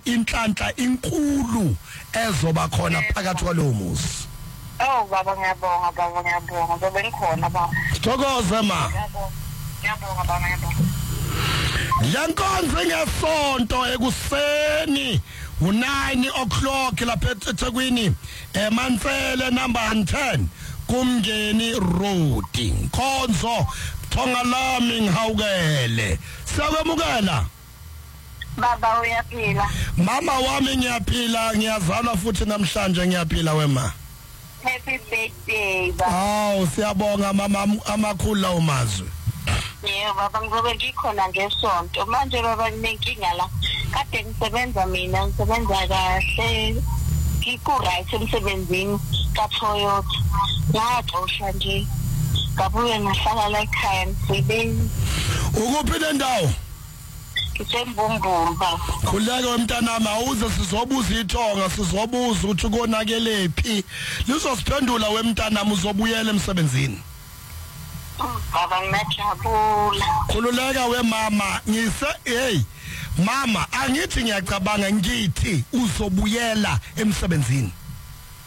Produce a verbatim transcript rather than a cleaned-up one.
inhlanhla inkulu ezoba khona phakathi kwalowo muzi. Oh baba ngiyabonga baba ngiyabonga baba ngikhona baba. Thokoze ma. Ngiyabonga baba ngiyabonga. Yankonzo ngesonto ekuseni u-nine o'clock lapha eThekwini eMansele number ten kumngeni road. Nkonzo thonga lami ngihawukele. Siyakwamukela. Baba uyaphila. Mama wami ngiyaphila ngiyazalwa futhi namhlanje ngiyaphila wema. Happy birthday baba. Aw siyabonga mama amakhulu lawo mazwi. Yebo baba ngizobe ngikhona ngesonto manje baba ninkinga la kade ngisebenza mina ngisebenza kahle ngiku right emsebenzini ka Toyota ngaxosha nje ngabuye ngahlala la ekhaya ngisebenza. Ukuphi le ndawo? Ngisembombo baba. Khuleke wemntanami awuze sizobuza ithonga sizobuza ukuthi konakelephi lizosiphendula wemntanami uzobuyela emsebenzini. Baba ngiyajabula. Khululeka wemama ngise hey mama angithi ngiyacabanga ngithi uzobuyela emsebenzini.